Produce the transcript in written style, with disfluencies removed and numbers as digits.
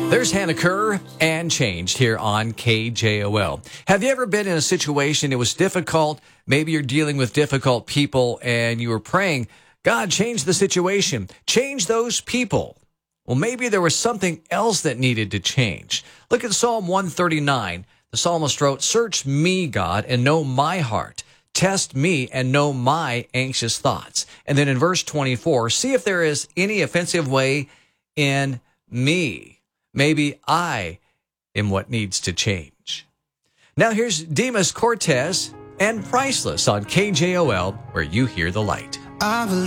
There's Hannah Kerr and Changed here on KJOL. Have you ever been in a situation it was difficult? Maybe you're dealing with difficult people and you were praying, God, change the situation. Change those people. Well, maybe there was something else that needed to change. Look at Psalm 139. The psalmist wrote, search me, God, and know my heart. Test me and know my anxious thoughts. And then in verse 24, see if there is any offensive way in me. Maybe I am what needs to change. Now here's Demas Cortez and Priceless on KJOL, where you hear the light.